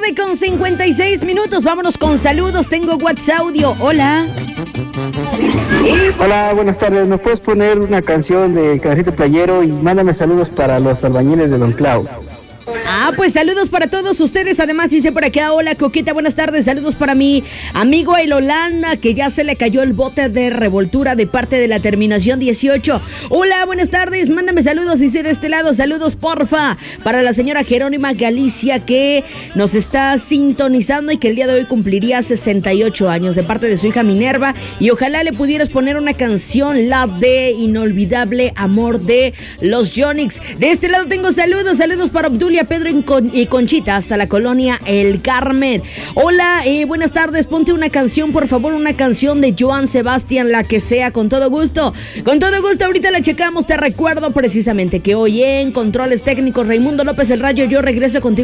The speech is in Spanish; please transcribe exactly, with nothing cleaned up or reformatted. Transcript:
tarde con cincuenta y seis minutos. Vámonos con saludos. Tengo WhatsApp audio. Hola. Hola, buenas tardes. ¿Nos puedes poner una canción de Carajito Playero y mándame saludos para los albañiles de Don Clau? Ah, pues saludos para todos ustedes. Además dice por acá, hola Coqueta, buenas tardes. Saludos para mi amigo El Holanda, que ya se le cayó el bote de revoltura de parte de la terminación dieciocho. Hola, buenas tardes. Mándame saludos, dice de este lado. Saludos, porfa, para la señora Jerónima Galicia, que nos está sintonizando y que el día de hoy cumpliría sesenta y ocho años, de parte de su hija Minerva. Y ojalá le pudieras poner una canción, la de Inolvidable Amor de los Yonix. De este lado tengo saludos. Saludos para Obdulia, Pedro y Conchita, hasta la colonia El Carmen. Hola, eh, buenas tardes. Ponte una canción, por favor, una canción de Joan Sebastián, la que sea, con todo gusto. Con todo gusto, ahorita la checamos. Te recuerdo precisamente que hoy en Controles Técnicos, Raimundo López el Rayo, yo regreso contigo